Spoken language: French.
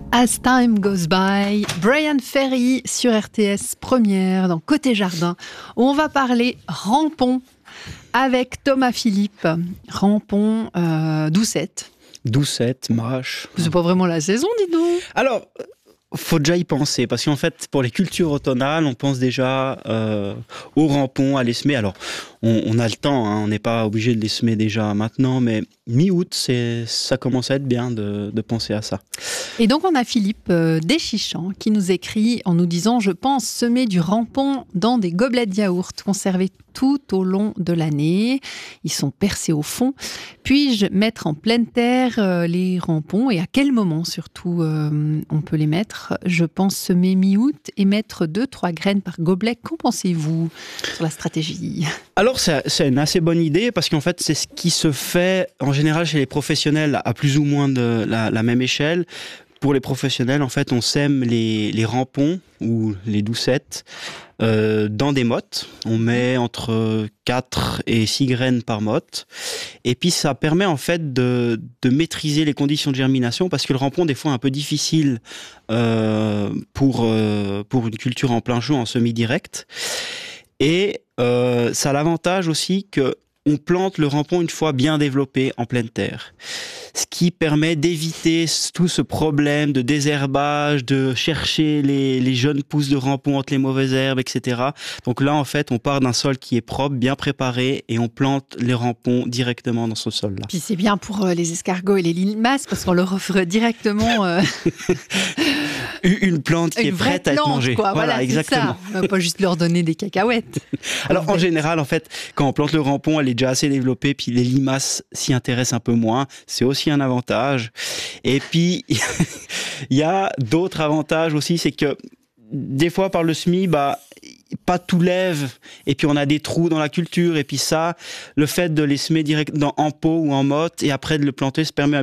As Time Goes By, Brian Ferry sur RTS Première dans Côté Jardin, où on va parler rampon avec Thomas Philippe. Rampon, doucette. Doucette, mâche. C'est pas vraiment la saison, dis donc. Alors, faut déjà y penser, parce qu'en fait, pour les cultures automnales, on pense déjà au rampon, à les semer. Alors, on a le temps, hein, on n'est pas obligé de les semer déjà maintenant, mais mi-août, ça commence à être bien de penser à ça. Et donc, on a Philippe Deschichans qui nous écrit en nous disant « Je pense semer du rampon dans des gobelets de yaourt conservés tout au long de l'année. Ils sont percés au fond. Puis-je mettre en pleine terre les rampons et à quel moment surtout on peut les mettre? Je pense semer mi-août et mettre 2-3 graines par gobelet. Qu'en pensez-vous sur la stratégie? Alors, c'est une assez bonne idée parce qu'en fait, c'est ce qui se fait en général chez les professionnels à plus ou moins de la même échelle. Pour les professionnels, en fait, on sème les rampons ou les doucettes dans des mottes. On met entre 4 et 6 graines par motte. Et puis, ça permet en fait de maîtriser les conditions de germination parce que le rampon, des fois, est un peu difficile pour une culture en plein champ, en semi-direct. Et ça a l'avantage aussi qu'on plante le rampon une fois bien développé en pleine terre. Ce qui permet d'éviter tout ce problème de désherbage, de chercher les jeunes pousses de rampon entre les mauvaises herbes, etc. Donc là, en fait, on part d'un sol qui est propre, bien préparé, et on plante les rampons directement dans ce sol-là. Puis c'est bien pour les escargots et les limaces, parce qu'on leur offre directement... une plante qui est prête à être mangée. Quoi. Voilà, exactement. Ça. On va pas juste leur donner des cacahuètes. Alors en général, en fait, quand on plante le rampon, elle est déjà assez développée, puis les limaces s'y intéressent un peu moins. C'est aussi un avantage. Et puis, il y a d'autres avantages aussi, c'est que des fois, par le semis, pas tout lève, et puis on a des trous dans la culture, et puis ça, le fait de les semer direct en pot ou en motte, et après de le planter, ça permet